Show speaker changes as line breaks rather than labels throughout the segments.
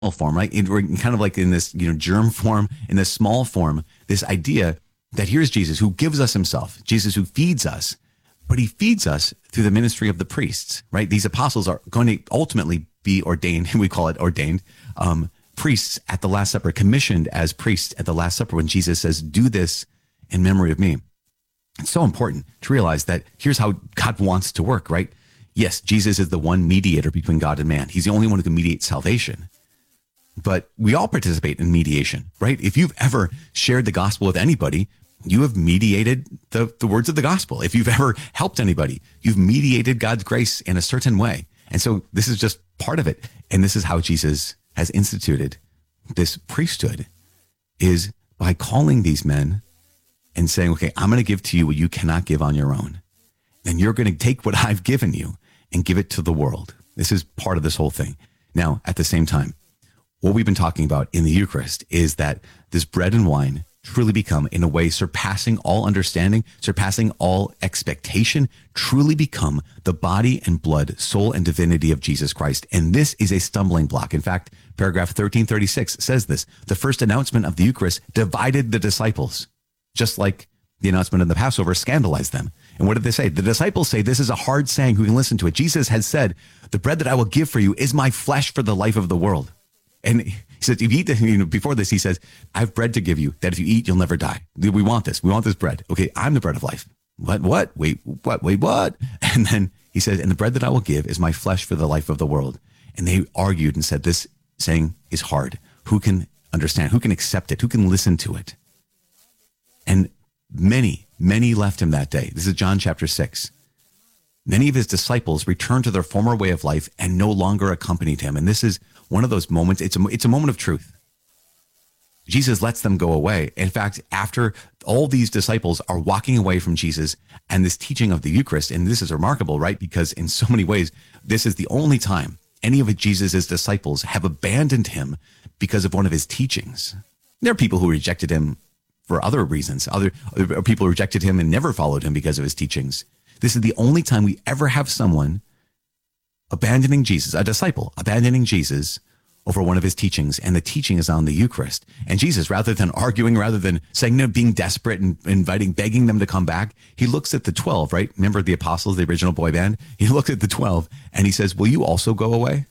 form, right? We're kind of like in this, germ form, in this small form, this idea that here's Jesus who gives us himself, Jesus who feeds us, but he feeds us through the ministry of the priests, right? These apostles are going to ultimately be ordained, we call it ordained, priests at the Last Supper, commissioned as priests at the Last Supper when Jesus says, do this in memory of me. It's so important to realize that here's how God wants to work, right? Yes, Jesus is the one mediator between God and man. He's the only one who can mediate salvation. But we all participate in mediation, right? If you've ever shared the gospel with anybody, you have mediated the words of the gospel. If you've ever helped anybody, you've mediated God's grace in a certain way. And so this is just part of it. And this is how Jesus has instituted this priesthood, is by calling these men and saying, okay, I'm going to give to you what you cannot give on your own. And you're going to take what I've given you and give it to the world. This is part of this whole thing. Now, at the same time, what we've been talking about in the Eucharist is that this bread and wine truly become, in a way, surpassing all understanding, surpassing all expectation, truly become the body and blood, soul and divinity of Jesus Christ. And this is a stumbling block. In fact, paragraph 1336 says this: the first announcement of the Eucharist divided the disciples, just like the announcement of the Passover scandalized them. And what did they say? The disciples say, this is a hard saying, who can listen to it? Jesus has said, the bread that I will give for you is my flesh for the life of the world. And he says, if you eat this, before this, he says, I have bread to give you that if you eat, you'll never die. We want this. We want this bread. Okay, I'm the bread of life. What? Wait, what? And then he says, and the bread that I will give is my flesh for the life of the world. And they argued and said, this saying is hard. Who can understand? Who can accept it? Who can listen to it? And many left him that day. This is John chapter 6. Many of his disciples returned to their former way of life and no longer accompanied him. And this is one of those moments. It's a moment of truth. Jesus lets them go away. In fact, after all these disciples are walking away from Jesus and this teaching of the Eucharist, and this is remarkable, right? Because in so many ways, this is the only time any of Jesus' disciples have abandoned him because of one of his teachings. There are people who rejected him for other reasons. Other people rejected him and never followed him because of his teachings. This is the only time we ever have someone abandoning Jesus, a disciple abandoning Jesus over one of his teachings, and the teaching is on the Eucharist. And Jesus, rather than arguing, rather than saying, no, being desperate and begging them to come back, he looks at the 12, right? Remember the apostles, the original boy band? He looks at the 12 and he says, will you also go away?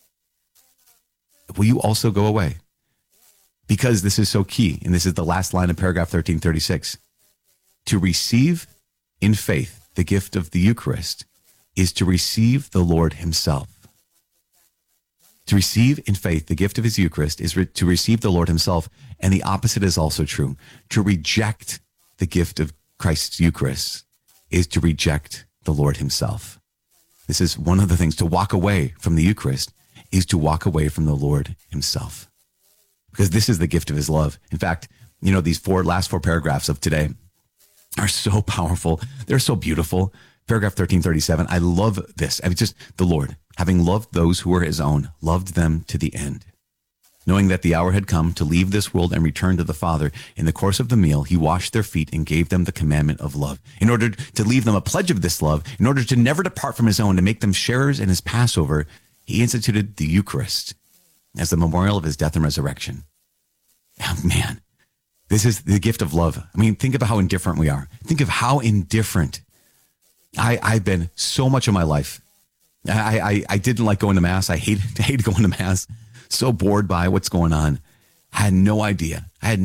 Will you also go away? Because this is so key. And this is the last line of paragraph 1336. To receive in faith the gift of the Eucharist is to receive the Lord himself. To receive in faith the gift of his Eucharist is to receive the Lord himself. And the opposite is also true. To reject the gift of Christ's Eucharist is to reject the Lord himself. This is one of the things. To walk away from the Eucharist is to walk away from the Lord himself. Because this is the gift of his love. In fact, these last four paragraphs of today are so powerful. They're so beautiful. Paragraph 1337. I love this. Just the Lord, having loved those who were his own, loved them to the end. Knowing that the hour had come to leave this world and return to the Father, in the course of the meal, he washed their feet and gave them the commandment of love. In order to leave them a pledge of this love, in order to never depart from his own, to make them sharers in his Passover, he instituted the Eucharist as the memorial of his death and resurrection. Oh, man, this is the gift of love. I mean, think of how indifferent we are. Think of how indifferent I've been so much of my life. I didn't like going to Mass. I hated going to Mass. So bored by what's going on. I had no idea.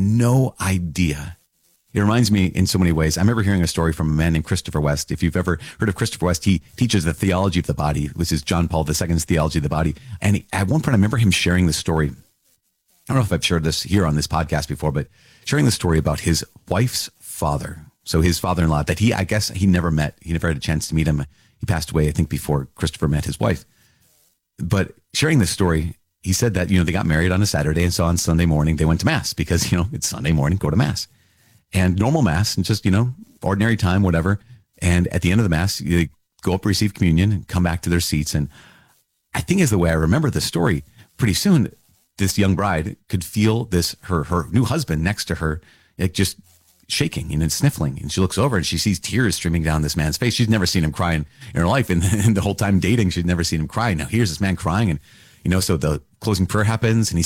It reminds me in so many ways. I remember hearing a story from a man named Christopher West. If you've ever heard of Christopher West, he teaches the theology of the body, which is John Paul II's theology of the body. And at one point, I remember him sharing the story. I don't know if I've shared this here on this podcast before, but sharing the story about his wife's father. So his father-in-law that I guess he never met. He never had a chance to meet him. He passed away, I think, before Christopher met his wife. But sharing this story, he said that, they got married on a Saturday, and so on Sunday morning they went to Mass because, it's Sunday morning, go to Mass. And normal Mass, and just, ordinary time, whatever. And at the end of the Mass, they go up, receive communion, and come back to their seats. And I think is the way I remember the story. Pretty soon, this young bride could feel her new husband next to her, just shaking and sniffling. And she looks over and she sees tears streaming down this man's face. She's never seen him cry in her life. And the whole time dating, she'd never seen him cry. Now here's this man crying. And, so the closing prayer happens and he